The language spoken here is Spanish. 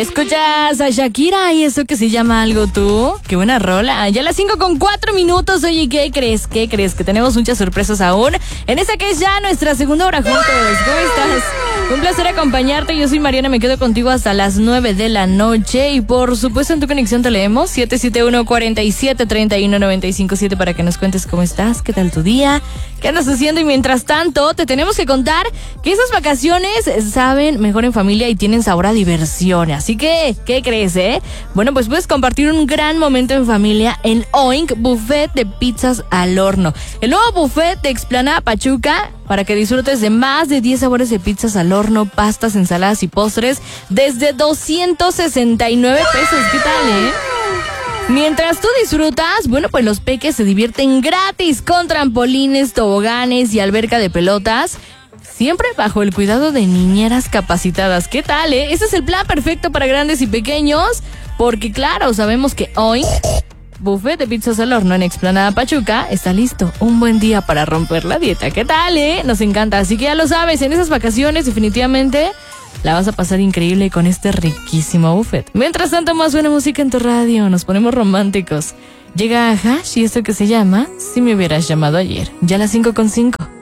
Escuchas a Shakira y eso que se llama Algo Tú. Qué buena rola. Ya a las 5:04. Oye, ¿qué crees? ¿Qué crees? Que tenemos muchas sorpresas aún en esa que es ya nuestra segunda hora juntos. ¿Cómo estás? Un placer acompañarte. Yo soy Mariana, me quedo contigo hasta las 9 de la noche. Y por supuesto en tu conexión te leemos 771-47-31-957 para que nos cuentes cómo estás, qué tal tu día, qué andas haciendo. Y mientras tanto te tenemos que contar que esas vacaciones saben mejor en familia y tienen sabor a diversión. Así que, ¿qué crees, Bueno, pues puedes compartir un gran momento en familia en Oink Buffet de Pizzas al Horno. El nuevo buffet de Explanada Pachuca para que disfrutes de más de 10 sabores de pizzas al horno, pastas, ensaladas y postres desde 269 pesos. ¿Qué tal, Mientras tú disfrutas, bueno, pues los peques se divierten gratis con trampolines, toboganes y alberca de pelotas. Siempre bajo el cuidado de niñeras capacitadas. ¿Qué tal, Ese es el plan perfecto para grandes y pequeños. Porque claro, sabemos que hoy Buffet de Pizzas al Horno en Explanada Pachuca está listo. Un buen día para romper la dieta. ¿Qué tal, Nos encanta. Así que ya lo sabes, en esas vacaciones definitivamente la vas a pasar increíble con este riquísimo buffet. Mientras tanto, más buena música en tu radio. Nos ponemos románticos. Llega Hash y esto que se llama Si me hubieras llamado ayer. Ya a las 5:05.